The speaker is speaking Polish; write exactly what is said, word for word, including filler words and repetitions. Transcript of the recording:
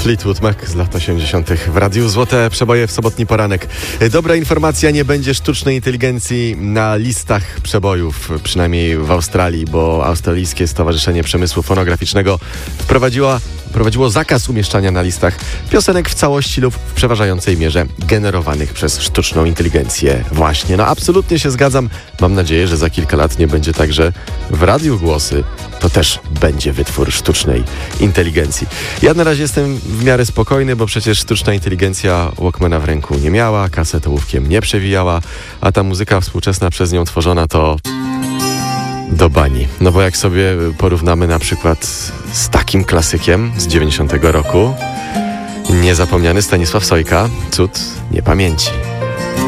Fleetwood Mac z lat osiemdziesiątych w Radiu Złote Przeboje w sobotni poranek. Dobra informacja, nie będzie sztucznej inteligencji na listach przebojów, przynajmniej w Australii, bo Australijskie Stowarzyszenie Przemysłu Fonograficznego wprowadziło, wprowadziło zakaz umieszczania na listach piosenek w całości lub w przeważającej mierze generowanych przez sztuczną inteligencję. Właśnie, no absolutnie się zgadzam. Mam nadzieję, że za kilka lat nie będzie tak, że w radiu głosy to też będzie wytwór sztucznej inteligencji. Ja na razie jestem w miarę spokojny, bo przecież sztuczna inteligencja Walkmana w ręku nie miała, kaset ołówkiem nie przewijała, a ta muzyka współczesna przez nią tworzona to do bani. No bo jak sobie porównamy na przykład z takim klasykiem z dziewięćdziesiątego roku, niezapomniany Stanisław Sojka, Cud niepamięci.